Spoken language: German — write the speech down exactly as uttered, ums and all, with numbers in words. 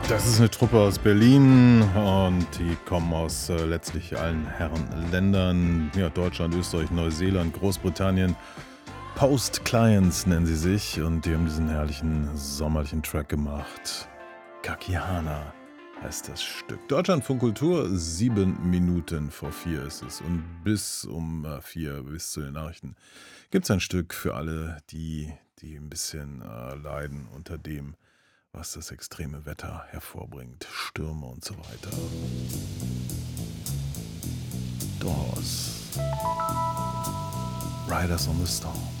Das ist eine Truppe aus Berlin und die kommen aus, äh, letztlich allen Herrenländern. Ja, Deutschland, Österreich, Neuseeland, Großbritannien. Post Clients nennen sie sich und die haben diesen herrlichen sommerlichen Track gemacht. Kakihana heißt das Stück. Deutschlandfunk Kultur, sieben Minuten vor vier ist es. Und bis um äh, vier, bis zu den Nachrichten, gibt es ein Stück für alle, die, die ein bisschen äh, leiden unter dem, was das extreme Wetter hervorbringt. Stürme und so weiter. Doors. Riders on the Storm.